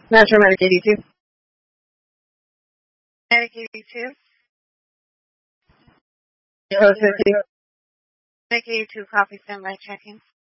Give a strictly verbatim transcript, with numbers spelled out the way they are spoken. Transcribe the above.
Metro Medic eighty-two. Medic eighty-two. Zero fifty. Medic eighty-two, copy, standby checking.